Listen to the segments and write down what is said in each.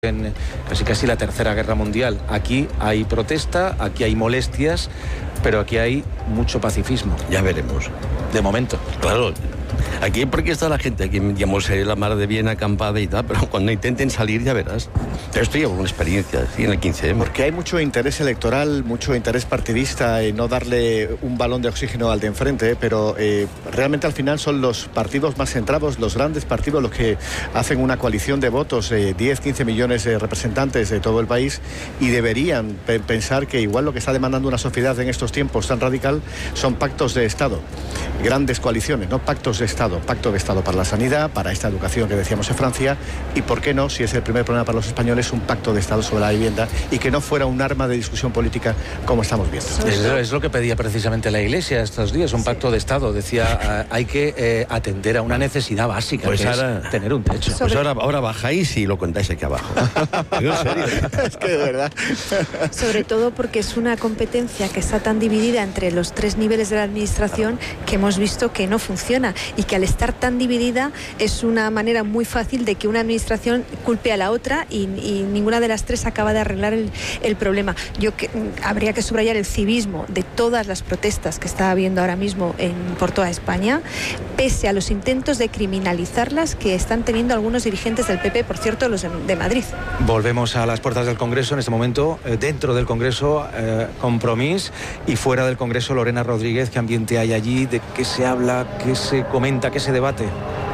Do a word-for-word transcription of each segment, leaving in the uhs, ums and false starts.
en casi casi la tercera guerra mundial. Aquí hay protesta, aquí hay molestias, pero aquí hay mucho pacifismo. Ya veremos. De momento. Claro. Aquí porque está la gente, aquí digamos la mar de bien acampada y tal, pero cuando intenten salir ya verás. Pero esto lleva una experiencia, sí, en el quince eme. Porque hay mucho interés electoral, mucho interés partidista en no darle un balón de oxígeno al de enfrente, pero eh, realmente al final son los partidos más centrados, los grandes partidos los que hacen una coalición de votos, eh, diez, quince millones de representantes de todo el país, y deberían pe- pensar que igual lo que está demandando una sociedad en estos tiempos tan radical son pactos de Estado, grandes coaliciones, no pactos de Estado, pacto de Estado para la sanidad, para esta educación que decíamos en Francia, y por qué no, si es el primer problema para los españoles, un pacto de Estado sobre la vivienda y que no fuera un arma de discusión política como estamos viendo. Es, es lo que pedía precisamente la Iglesia estos días, un pacto de Estado. Decía, hay que eh, atender a una necesidad básica, pues que ahora, es tener un techo. Pues ahora, ahora bajáis y lo contáis aquí abajo. ¿En serio? Es que de verdad. Sobre todo porque es una competencia que está tan dividida entre los tres niveles de la administración que hemos visto que no funciona, y que al estar tan dividida es una manera muy fácil de que una administración culpe a la otra y, y ninguna de las tres acaba de arreglar el, el problema. Yo que, habría que subrayar el civismo de todas las protestas que está habiendo ahora mismo en, por toda España, pese a los intentos de criminalizarlas que están teniendo algunos dirigentes del P P, por cierto, los de, de Madrid. Volvemos a las puertas del Congreso en este momento, eh, dentro del Congreso, eh, Compromís, y fuera del Congreso, Lorena Rodríguez. ¿Qué ambiente hay allí? ¿De qué se habla? ¿Qué se comenta? ¿Qué se debate?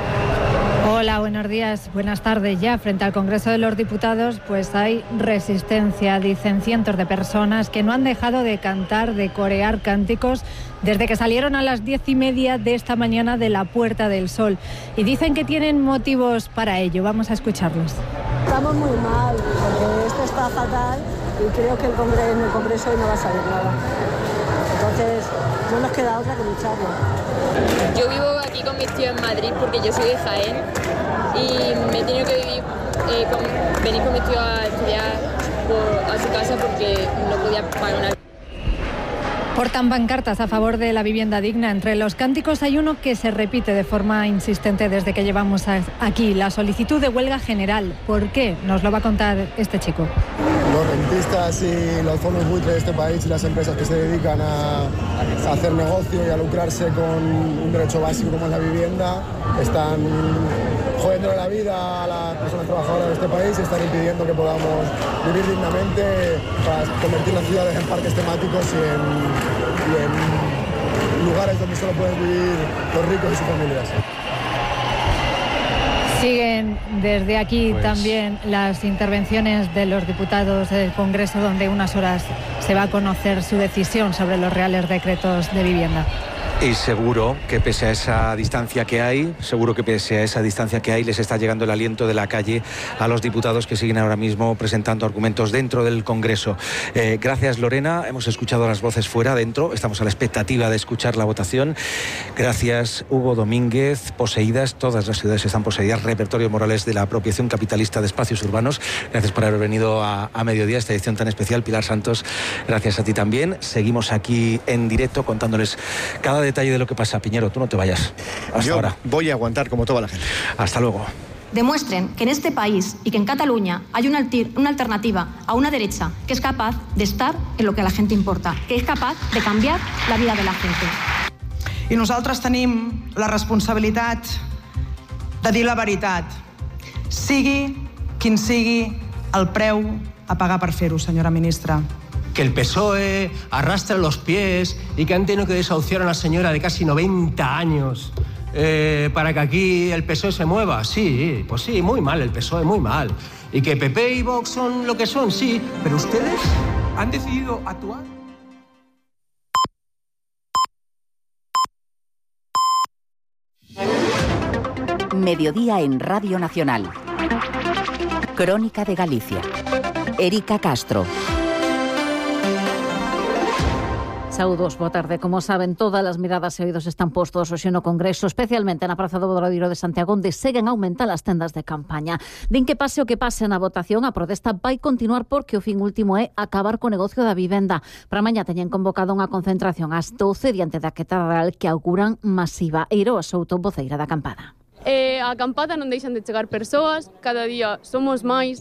Hola, buenos días, buenas tardes. Ya frente al Congreso de los Diputados pues hay resistencia, dicen cientos de personas que no han dejado de cantar, de corear cánticos desde que salieron a las diez y media de esta mañana de la Puerta del Sol, y dicen que tienen motivos para ello. Vamos a escucharlos. Estamos muy mal, porque esto está fatal y creo que el Congreso, en el Congreso hoy no va a salir nada. Entonces no nos queda otra que lucharlo. Yo vivo aquí con mis tíos en Madrid porque yo soy de Jaén y me he tenido que vivir, eh, con, venir con mis tíos a estudiar por, a su casa porque no podía pagar una... Portan pancartas a favor de la vivienda digna. Entre los cánticos hay uno que se repite de forma insistente desde que llevamos aquí: la solicitud de huelga general. ¿Por qué? Nos lo va a contar este chico. Los rentistas y los fondos buitres de este país y las empresas que se dedican a, a hacer negocio y a lucrarse con un derecho básico como es la vivienda están jodiendo la vida a las personas trabajadoras de este país y están impidiendo que podamos vivir dignamente para convertir las ciudades en parques temáticos y en, y en lugares donde solo pueden vivir los ricos y sus familias. Siguen desde aquí pues... también las intervenciones de los diputados del Congreso, donde unas horas se va a conocer su decisión sobre los reales decretos de vivienda. Y seguro que pese a esa distancia que hay, seguro que pese a esa distancia que hay, les está llegando el aliento de la calle a los diputados que siguen ahora mismo presentando argumentos dentro del Congreso. Eh, gracias, Lorena. Hemos escuchado las voces fuera, dentro. Estamos a la expectativa de escuchar la votación. Gracias, Hugo Domínguez. Poseídas, todas las ciudades están poseídas. Repertorio Morales de la apropiación capitalista de espacios urbanos. Gracias por haber venido a, a mediodía, esta edición tan especial. Pilar Santos, gracias a ti también. Seguimos aquí en directo contándoles cada detalle de lo que pasa. Piñero, tú no te vayas. Hasta Yo ahora. Voy a aguantar como toda la gente. Hasta luego. Demuestren que en este país y que en Cataluña hay una, altir, una alternativa a una derecha que es capaz de estar en lo que a la gente importa, que es capaz de canviar la vida de la gente. I nosaltres tenim la responsabilitat de dir la veritat, sigui quin sigui el preu a pagar per fer-ho, senyora ministra. Que el P S O E arrastra los pies y que han tenido que desahuciar a una señora de casi noventa años eh, para que aquí el P S O E se mueva. Sí, pues sí, muy mal el P S O E, muy mal. Y que P P y Vox son lo que son, sí, pero ustedes han decidido actuar. Mediodía en Radio Nacional. Crónica de Galicia. Erika Castro. Saúdos, boa tarde. Como saben, todas as miradas e oídos están postos hoxe no Congreso, especialmente na Praza do Obradoiro de Santiago, onde seguen a aumentar as tendas de campaña. Din que pase o que pase na votación, a protesta vai continuar porque o fin último é acabar co negocio da vivenda. Para mañá teñen convocado unha concentración ás doce diante da catedral que auguran masiva. Eiroa Souto, voceira da acampada. Eh, a acampada non deixan de chegar persoas, cada día somos máis,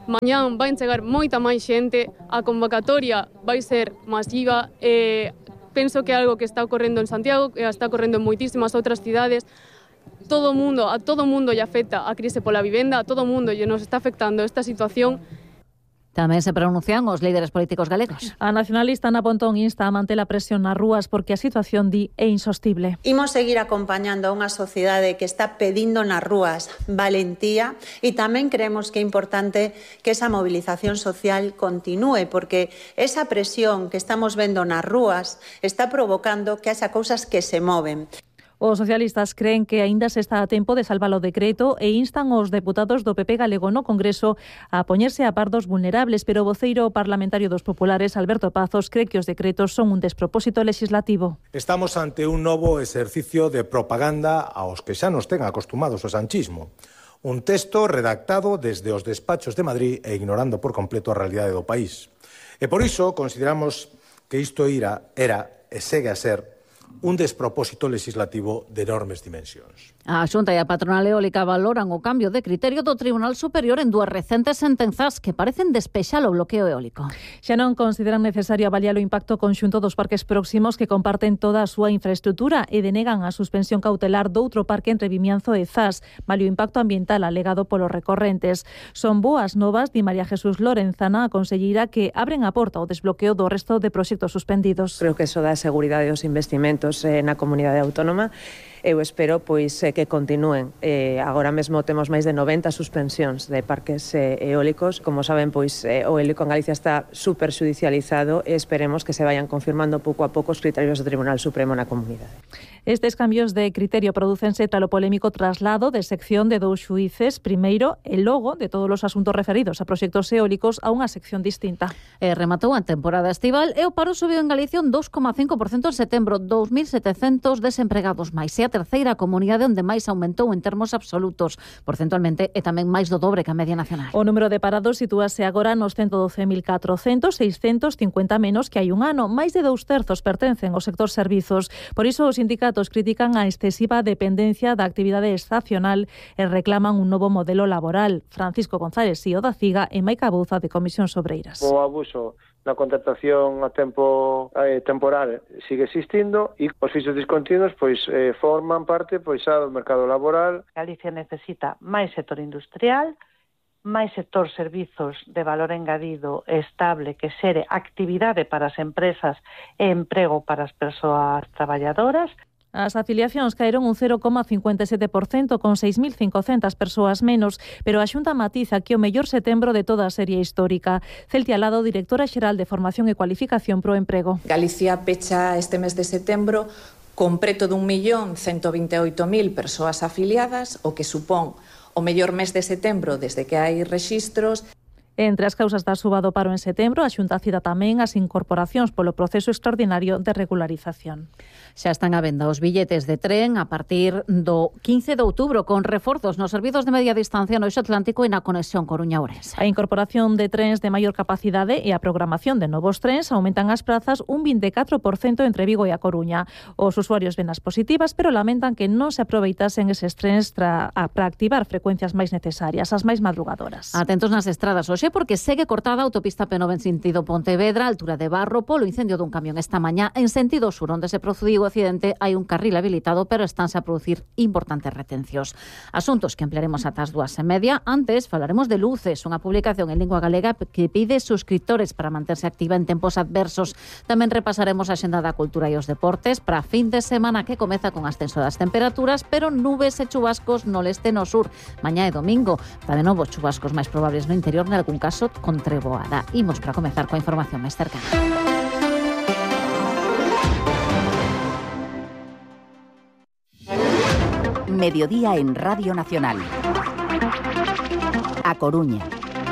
mañán vai chegar moita máis xente, a convocatoria vai ser masiva, e penso que é algo que está ocorrendo en Santiago, que está ocorrendo en moitísimas outras cidades. Todo mundo, a todo mundo lle afecta a crise pola vivenda, a todo mundo lle nos está afectando esta situación. Tamén se pronuncian os líderes políticos galegos. A nacionalista Ana Pontón insta a manter a presión nas rúas porque a situación, di, é insostible. Imos seguir acompañando a unha sociedade que está pedindo nas rúas valentía e tamén creemos que é importante que esa movilización social continúe porque esa presión que estamos vendo nas rúas está provocando que haxa cousas que se moven. Os socialistas creen que aínda se está a tempo de salvar o decreto e instan os deputados do P P galego no Congreso a poñerse a par dos vulnerables, pero o voceiro parlamentario dos populares, Alberto Pazos, cree que os decretos son un despropósito legislativo. Estamos ante un novo exercicio de propaganda aos que xa nos ten acostumados ao sanchismo. Un texto redactado desde os despachos de Madrid e ignorando por completo a realidade do país. E por iso consideramos que isto era, era e segue a ser un despropósito legislativo de enormes dimensións. A Xunta e a patronal eólica valoran o cambio de criterio do Tribunal Superior en dúas recentes sentenzas que parecen despexar o bloqueo eólico. Xa non consideran necesario avaliar o impacto conxunto dos parques próximos que comparten toda a súa infraestructura e denegan a suspensión cautelar doutro parque entre Vimianzo e Zas, malia o impacto ambiental alegado polos recorrentes. Son boas novas, di María Jesús Lorenzana, a conselleira, que abren a porta ao desbloqueo do resto de proxectos suspendidos. Creo que eso dá seguridade aos investimentos eh, na comunidade autónoma. Eu espero pois eh, que continúen. Eh, agora mesmo temos máis de noventa suspensións de parques eh, eólicos. Como saben, pois eh, o eólico en Galicia está super xudicializado e esperemos que se vayan confirmando pouco a pouco os criterios do Tribunal Supremo na comunidade. Estes cambios de criterio prodúcense tras o polémico traslado de sección de dous xuíces, primeiro e logo de todos os asuntos referidos a proxectos eólicos a unha sección distinta. E rematou a temporada estival e o paro subiu en Galicia un dous coma cinco por cento en setembro, dous mil setecentos desempregados máis. E a terceira comunidade onde máis aumentou en termos absolutos, porcentualmente, e tamén máis do dobre que a media nacional. O número de parados sitúase agora nos ciento doce mil catrocentos, seiscentos cincuenta menos que hai un ano. Máis de dous terzos pertencen ao sector servizos. Por iso os sindicatos critican a excesiva dependencia da actividade estacional e reclaman un novo modelo laboral. Francisco González, C E O da CIGA, e Maica Bouza, de Comisións Obreiras. O abuso na contratación a tempo eh, temporal sigue existindo e os fixos discontinuos pois eh, forman parte pois xa do mercado laboral. Galicia necesita máis sector industrial, máis sector servizos de valor engadido estable que xere actividade para as empresas e emprego para as persoas traballadoras. As afiliacións caeron un cero coma cincuenta e sete por cento con seis mil cincocentas persoas menos, pero a Xunta matiza que o mellor setembro de toda a serie histórica. Celtia Alado, directora xeral de Formación e Cualificación pro Emprego. Galicia pecha este mes de setembro con preto dun millón cento vinte e oito mil persoas afiliadas, o que supón o mellor mes de setembro desde que hai rexistros. Entre as causas da suba do paro en setembro, a Xunta cita tamén as incorporacións polo proceso extraordinario de regularización. Xa están a venda os billetes de tren a partir do quince de outubro, con reforzos nos servizos de media distancia no eixo atlántico e na conexión Coruña-Ourense. A incorporación de trens de maior capacidade e a programación de novos trens aumentan as prazas un vinte e catro por cento entre Vigo e a Coruña. Os usuarios ven as positivas, pero lamentan que non se aproveitasen eses trens para activar frecuencias máis necesarias, as máis madrugadoras. Atentos nas estradas hoxe, porque segue cortada a autopista P nove en sentido Pontevedra, altura de Barro, polo incendio dun camión esta mañá en sentido sur, onde se procediu o accidente. Hai un carril habilitado, pero estánse a producir importantes retencións. Asuntos que ampliaremos ata as dúas e media. Antes falaremos de Luces, unha publicación en lingua galega que pide suscriptores para manterse activa en tempos adversos. Tamén repasaremos a xenda da cultura e os deportes para fin de semana que comeza con ascenso das temperaturas, pero nubes e chubascos no leste e no sur. Mañá e domingo tamén houbo chubascos máis probables no interior, nalgún caso con treboada. Imos para comezar coa información máis cercana. Mediodía en Radio Nacional. A Coruña.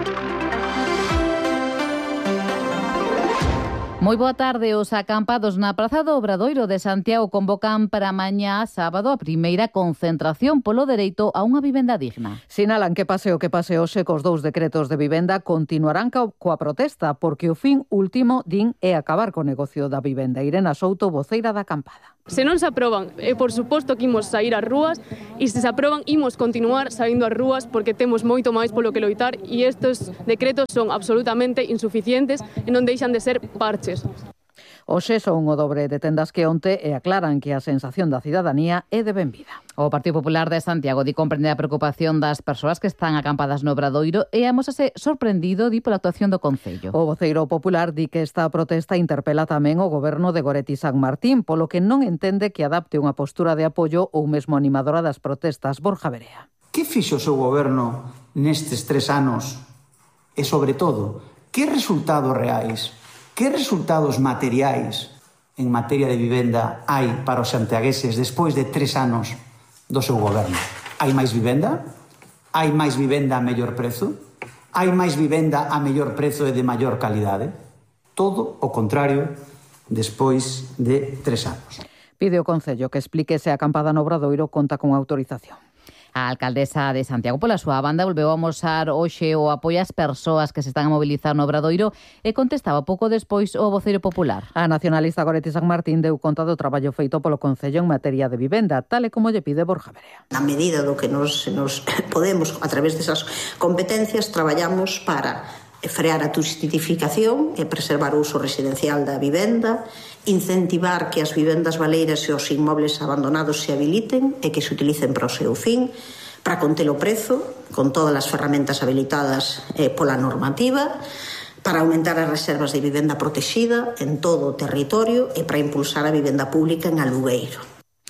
Moi boa tarde. Os acampados na Praza do Obradoiro de Santiago convocan para mañá sábado a primeira concentración polo dereito a unha vivenda digna. Sinalan que pase o que pase hoxe cos dous decretos de vivenda continuarán coa protesta porque o fin último, din, é acabar co negocio da vivenda. Irena Souto, voceira da acampada. Se non se aproban, eh, por suposto que imos sair ás rúas, e se se aproban, imos continuar saindo ás rúas porque temos moito máis polo que loitar e estes decretos son absolutamente insuficientes e non deixan de ser parches. Hoxe son o dobre de tendas que onte e aclaran que a sensación da cidadanía é de benvida. O Partido Popular de Santiago di comprende a preocupación das persoas que están acampadas no Obradoiro e amosase sorprendido di pola actuación do Concello. O voceiro popular di que esta protesta interpela tamén o goberno de Goretti San Martín, polo que non entende que adapte unha postura de apoio ou mesmo animadora das protestas. Borja Verea. Que fixo o seu goberno nestes tres anos? E, sobre todo, que resultados reais, que resultados materiais en materia de vivenda hai para os santiagueses despois de tres anos do seu goberno? Hai máis vivenda? Hai máis vivenda a mellor prezo? Hai máis vivenda a mellor prezo e de maior calidade? Todo o contrario despois de tres anos. Pide o Concello que explique se a acampada no Obradoiro conta con autorización. A alcaldesa de Santiago, pola súa banda, volveu a amosar hoxe o apoio ás persoas que se están a mobilizar no Obradoiro e contestaba pouco despois o voceiro popular. A nacionalista Goretti San Martín deu conta do traballo feito polo Concello en materia de vivenda, tal e como lle pide Borja Verea. Na medida do que nos, nos podemos, a través desas competencias, traballamos para frear a turistificación e preservar o uso residencial da vivenda, incentivar que as vivendas baleiras e os inmobles abandonados se habiliten e que se utilicen para o seu fin, para conter o prezo, con todas as ferramentas habilitadas eh, pola normativa, para aumentar as reservas de vivenda protexida en todo o territorio e para impulsar a vivenda pública en alugueiro.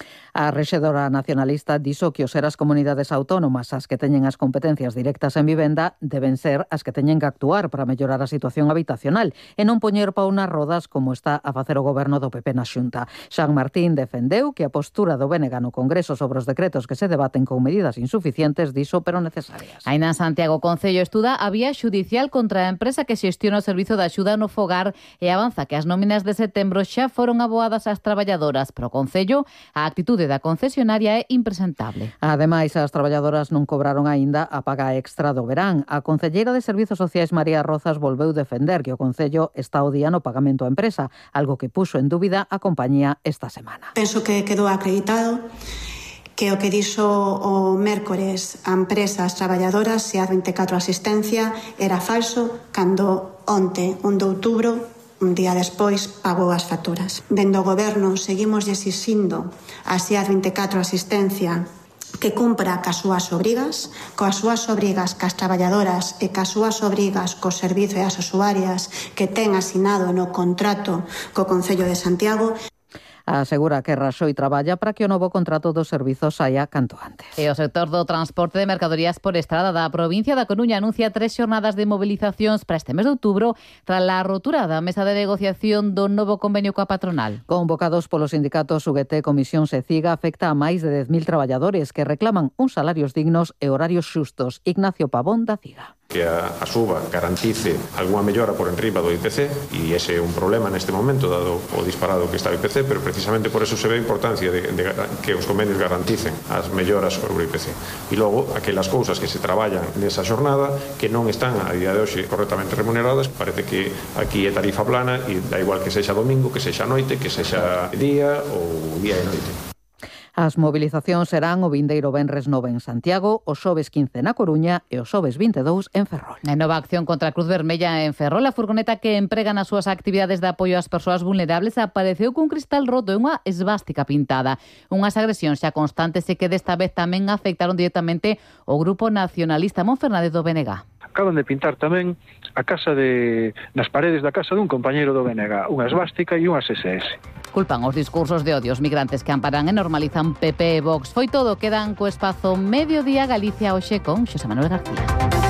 A rexedora nacionalista dixo que os ser as comunidades autónomas as que teñen as competencias directas en vivenda deben ser as que teñen que actuar para mellorar a situación habitacional e non poñer pau nas rodas como está a facer o goberno do P P na Xunta. San Martín defendeu que a postura do B N G no Congreso sobre os decretos que se debaten con medidas insuficientes dixo pero necesarias. Aínda en Santiago, o Concello estuda a vía xudicial contra a empresa que xestiona o servizo de axuda no fogar e avanza que as nóminas de setembro xa foron aboadas ás traballadoras, pero o Concello a actitude da concesionaria é impresentable. Ademais, as traballadoras non cobraron aínda a paga extra do verán. A concelleira de Servizos Sociais María Rozas volveu defender que o Concello está o día no pagamento á empresa, algo que puxo en dúbida a compañía esta semana. Penso que quedou acreditado que o que dixo o mércores a empresa as traballadoras e a vinte e catro Asistencia era falso cando onte, un de outubro, un día despois, pagou as facturas. Dende o goberno seguimos exixindo a S E A vinte e catro Asistencia que cumpra cas súas obrigas, coas súas obrigas cas traballadoras e cas súas obrigas cos servizos e as usuarias que ten asinado no contrato co Concello de Santiago. Asegura que Raxoi traballa para que o novo contrato dos servizos saia canto antes. E o sector do transporte de mercadorías por estrada da provincia da Coruña anuncia tres xornadas de mobilizacións para este mes de outubro tras a rotura da mesa de negociación do novo convenio coa patronal. Convocados polos sindicatos U G T, Comisión Seciga, afecta a máis de dez mil traballadores que reclaman uns salarios dignos e horarios xustos. Ignacio Pavón, da CIGA. Que a, a suba garantice algunha mellora por enriba do I P C, e ese é un problema neste momento dado o disparado que está o I P C, pero precisamente por eso se ve a importancia de, de que os convenios garanticen as melloras sobre o I P C. E logo, aquelas cousas que se traballan nesa xornada que non están a día de hoxe correctamente remuneradas, parece que aquí é tarifa plana e da igual que sexa domingo, que sexa noite, que sexa día ou día e noite. As mobilizacións serán o vindeiro venres nove en Santiago, o xoves quince na Coruña e o xoves vinte e dous en Ferrol. Na nova acción contra a Cruz Vermella en Ferrol, a furgoneta que emprega nas súas actividades de apoio ás persoas vulnerables apareceu cun cristal roto e unha esvástica pintada. Unhas agresións xa constantes e que desta vez tamén afectaron directamente o grupo nacionalista Monfernández do B N G. Acaban de pintar tamén a casa de nas paredes da casa dun compañeiro do B N G, unha esvástica e unhas S S. Culpan os discursos de odio os migrantes que amparan e normalizan P P e Vox. Foi todo, quedan co espazo Mediodía Galicia hoxe con Xosé Manuel García.